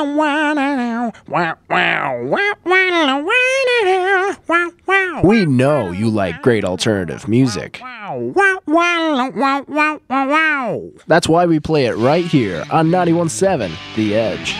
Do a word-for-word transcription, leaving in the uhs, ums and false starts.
We know you like great alternative music. That's why we play it right here on ninety-one point seven The Edge.